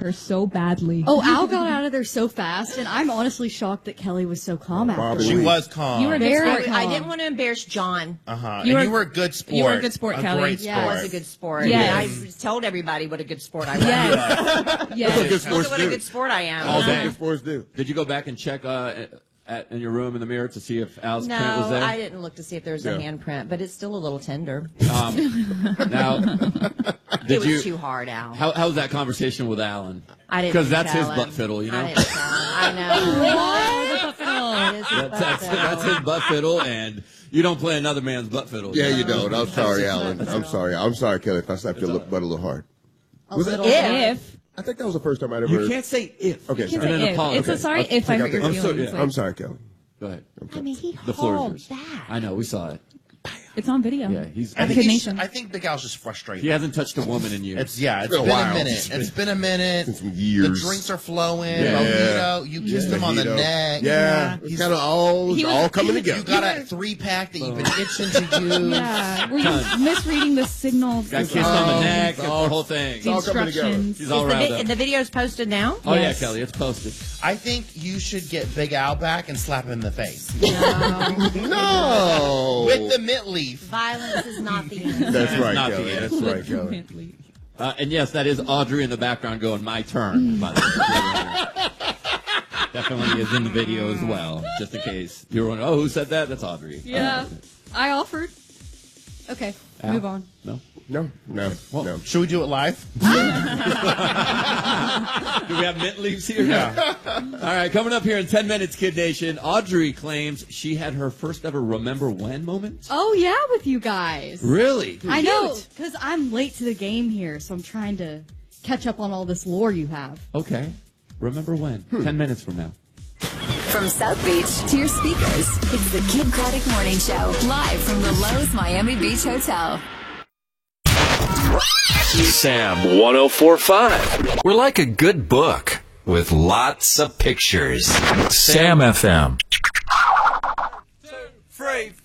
her so badly. Oh, Al got out of there so fast, and I'm honestly shocked that Kelly was so calm after. She was calm. You were very calm. I didn't want to embarrass John. You were a good sport. You were a good sport, Kelly. Great sport. I was a good sport. Yes. I told everybody what a good sport I was. Yes. What good sports What a do. good sport I am. All day. Good sports do. Did you go back and check in your room in the mirror to see if Al's print was No, there? I didn't look to see if there was a handprint, but it's still a little tender. Now, It was too hard, Al. How was that conversation with Alan? I didn't Because that's tell his him. butt fiddle, you know. I didn't tell him. I know. The butt fiddle. It is his butt That's fiddle. his butt fiddle, and you don't play another man's butt fiddle. Yeah, you don't. I'm sorry, Alan. I'm sorry. I'm sorry, Kelly, if I slapped your butt a little hard. Was it? If. I think that was the first time I'd ever You heard. can't say if. Okay, You can sorry. say if. It's a sorry if I hurt your I'm feelings. sorry, I'm sorry, Kelly. Go ahead. I mean, he The floor is hauled yours. back. I know, we saw it. It's on video. Yeah, he's. I Kid think, Nation. I think Big Al's just frustrated. He hasn't touched a woman in years. It's been been a while. a minute. It's been a minute. It's been some years. The drinks are flowing. Yeah. Mojito, you kissed him on the Mojito. neck. Yeah, it's kind of all coming together. You got a 3-pack that you've been itching to use. Yeah. Were you misreading the signals? Got kissed on the neck, the whole thing. all coming together. Instructions. She's all riled up. The video's posted now? Oh, Yes. yeah, Kelly, it's posted. I think you should get Big Al back and slap him in the face No. with the mint leaf. Violence is not the answer. That's right, Not the Kelly. end. That's right, Kelly. And yes, that is Audrey in the background going, my turn. By the way. Definitely is in the video as well, just in case. You're wondering, oh, who said that? That's Audrey. Yeah, I offered. Okay, move on. No? No. No. Should we do it live? Do we have mint leaves here? Yeah. All right, coming up here in 10 minutes, Kid Nation, Audrey claims she had her first ever remember when moment. Oh yeah, with you guys. Really? I know, because I'm late to the game here, so I'm trying to catch up on all this lore you have. Okay. Remember when? 10 minutes from now. From South Beach to your speakers, it's the Kid Craddock Morning Show, live from the Lowe's Miami Beach Hotel. Sam 104.5. We're like a good book with lots of pictures. Sam FM.